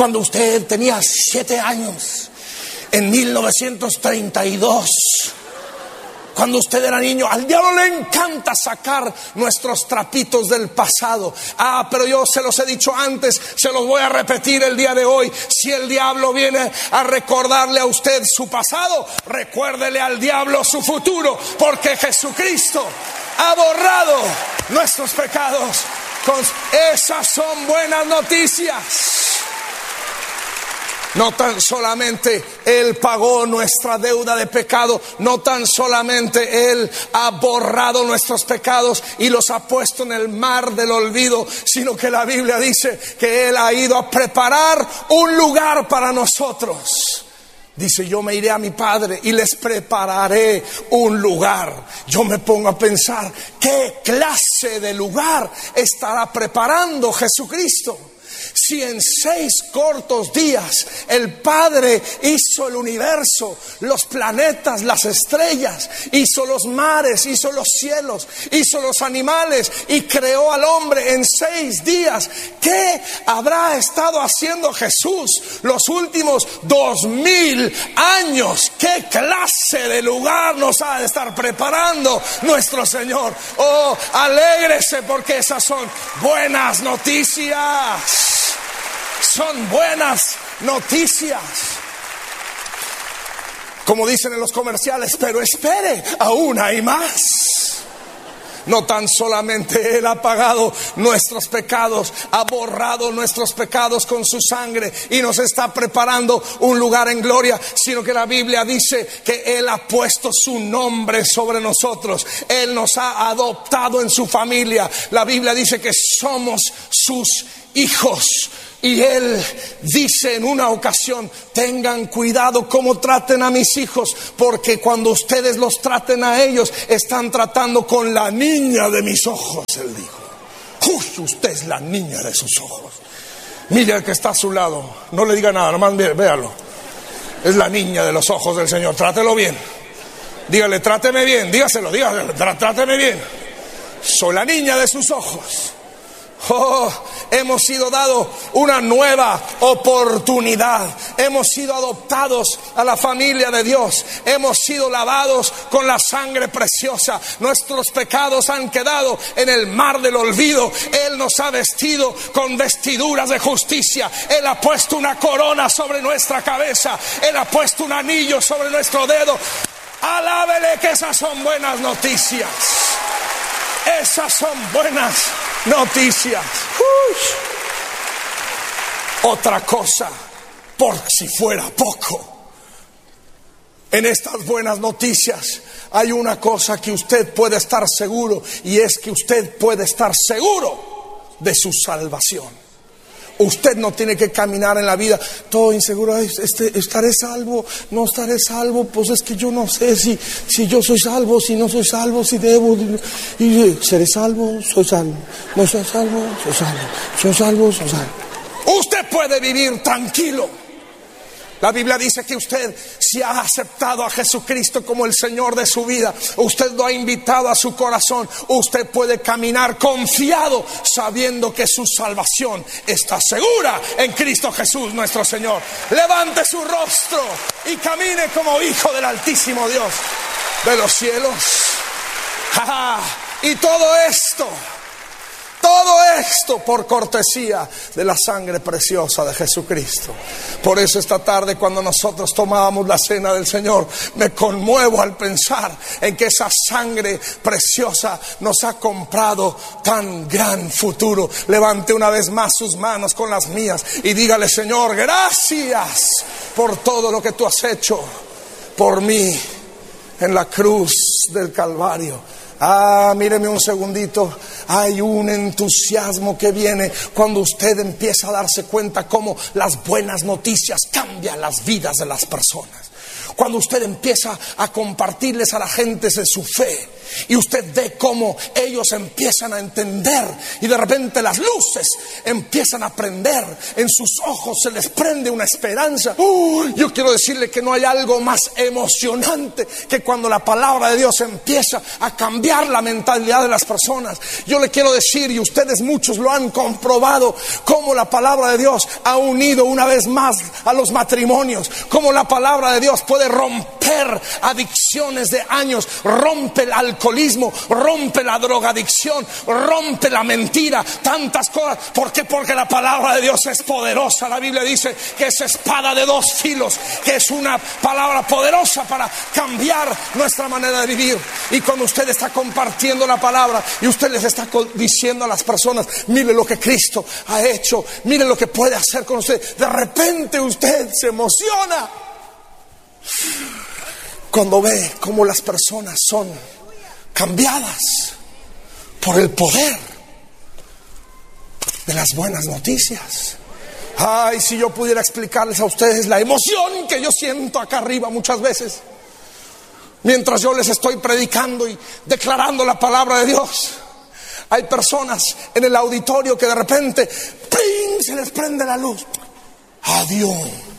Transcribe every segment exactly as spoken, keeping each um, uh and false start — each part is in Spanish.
Cuando usted tenía siete años, en mil novecientos treinta y dos, cuando usted era niño, al diablo le encanta sacar nuestros trapitos del pasado. Ah, pero yo se los he dicho antes, se los voy a repetir el día de hoy. Si el diablo viene a recordarle a usted su pasado, recuérdele al diablo su futuro, porque Jesucristo ha borrado nuestros pecados. Esas son buenas noticias. No tan solamente Él pagó nuestra deuda de pecado, no tan solamente Él ha borrado nuestros pecados y los ha puesto en el mar del olvido, sino que la Biblia dice que Él ha ido a preparar un lugar para nosotros. Dice: yo me iré a mi Padre y les prepararé un lugar. Yo me pongo a pensar, ¿qué clase de lugar estará preparando Jesucristo? Si en seis cortos días el Padre hizo el universo, los planetas, las estrellas, hizo los mares, hizo los cielos, hizo los animales y creó al hombre en seis días, ¿qué habrá estado haciendo Jesús los últimos dos mil años? ¿Qué clase de lugar nos ha de estar preparando nuestro Señor? Oh, alégrese, porque esas son buenas noticias. Son buenas noticias. Como dicen en los comerciales, pero espere, aún hay más. No tan solamente Él ha pagado nuestros pecados, ha borrado nuestros pecados con su sangre y nos está preparando un lugar en gloria, sino que la Biblia dice que Él ha puesto su nombre sobre nosotros. Él nos ha adoptado en su familia. La Biblia dice que somos sus hijos. Y Él dice en una ocasión: tengan cuidado cómo traten a mis hijos, porque cuando ustedes los traten a ellos, están tratando con la niña de mis ojos. Él dijo: uy, usted es la niña de sus ojos. Mire al que está a su lado, no le diga nada, nomás véalo. Es la niña de los ojos del Señor. Trátelo bien. Dígale: tráteme bien. Dígaselo, dígaselo, tráteme bien. Soy la niña de sus ojos. Oh, hemos sido dados una nueva oportunidad. Hemos sido adoptados a la familia de Dios. Hemos sido lavados con la sangre preciosa. Nuestros pecados han quedado en el mar del olvido. Él nos ha vestido con vestiduras de justicia. Él ha puesto una corona sobre nuestra cabeza. Él ha puesto un anillo sobre nuestro dedo. Alábele, que esas son buenas noticias. Esas son buenas noticias. Uy. Otra cosa, por si fuera poco, en estas buenas noticias hay una cosa que usted puede estar seguro, y es que usted puede estar seguro de su salvación. Usted no tiene que caminar en la vida todo inseguro. Este, ¿estaré salvo? ¿No estaré salvo? Pues es que yo no sé si, si yo soy salvo, si no soy salvo, si debo. Y, ¿seré salvo? Soy salvo. ¿No soy salvo? Soy salvo. ¿Soy salvo? Soy salvo. Usted puede vivir tranquilo. La Biblia dice que usted, si ha aceptado a Jesucristo como el Señor de su vida, usted lo ha invitado a su corazón, usted puede caminar confiado, sabiendo que su salvación está segura en Cristo Jesús nuestro Señor. Levante su rostro y camine como hijo del Altísimo Dios de los cielos. Y todo esto, todo esto por cortesía de la sangre preciosa de Jesucristo. Por eso esta tarde, cuando nosotros tomábamos la cena del Señor, me conmuevo al pensar en que esa sangre preciosa nos ha comprado tan gran futuro. Levante una vez más sus manos con las mías y dígale: Señor, gracias por todo lo que tú has hecho por mí en la cruz del Calvario. Ah, míreme un segundito. Hay un entusiasmo que viene cuando usted empieza a darse cuenta cómo las buenas noticias cambian las vidas de las personas. Cuando usted empieza a compartirles a la gente de su fe y usted ve cómo ellos empiezan a entender y de repente las luces empiezan a prender, en sus ojos se les prende una esperanza. Uh, yo quiero decirle que no hay algo más emocionante que cuando la palabra de Dios empieza a cambiar la mentalidad de las personas. Yo le quiero decir, y ustedes muchos lo han comprobado, cómo la palabra de Dios ha unido una vez más a los matrimonios, cómo la palabra de Dios puede romper adicciones de años, rompe el alcoholismo, rompe la drogadicción, rompe la mentira, tantas cosas. ¿Por qué? Porque la palabra de Dios es poderosa. La Biblia dice que es espada de dos filos, que es una palabra poderosa para cambiar nuestra manera de vivir. Y cuando usted está compartiendo la palabra y usted les está diciendo a las personas, mire lo que Cristo ha hecho, mire lo que puede hacer con usted, de repente usted se emociona cuando ve cómo las personas son cambiadas por el poder de las buenas noticias. Ay, si yo pudiera explicarles a ustedes la emoción que yo siento acá arriba muchas veces, mientras yo les estoy predicando y declarando la palabra de Dios. Hay personas en el auditorio que de repente ¡ping!, se les prende la luz. Adiós.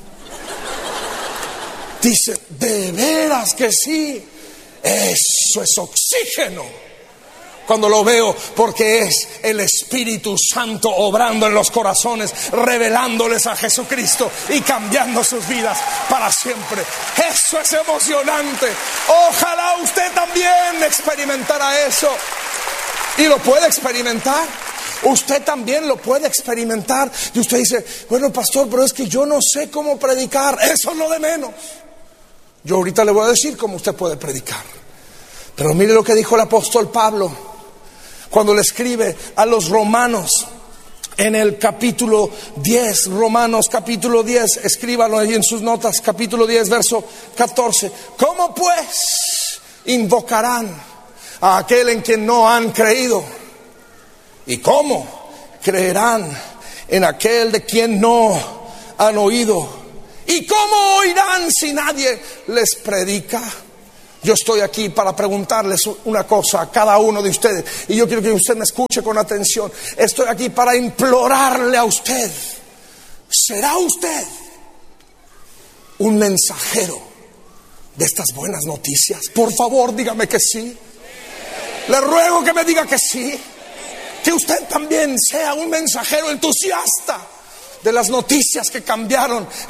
Dice, de veras que sí, eso es oxígeno. Cuando lo veo, porque es el Espíritu Santo obrando en los corazones, revelándoles a Jesucristo y cambiando sus vidas para siempre. Eso es emocionante. Ojalá usted también experimentara eso. Y lo puede experimentar. Usted también lo puede experimentar. Y usted dice, bueno, pastor, pero es que yo no sé cómo predicar. Eso es lo de menos. Yo ahorita le voy a decir cómo usted puede predicar. Pero mire lo que dijo el apóstol Pablo cuando le escribe a los romanos en el capítulo diez. Romanos capítulo diez, escríbalo ahí en sus notas, capítulo diez, verso catorce. ¿Cómo pues invocarán a aquel en quien no han creído? ¿Y cómo creerán en aquel de quien no han oído? ¿Y cómo oirán si nadie les predica? Yo estoy aquí para preguntarles una cosa a cada uno de ustedes, y yo quiero que usted me escuche con atención. Estoy aquí para implorarle a usted: ¿será usted un mensajero de estas buenas noticias? Por favor, dígame que sí. Le ruego que me diga que sí. Que usted también sea un mensajero entusiasta de las noticias que cambiaron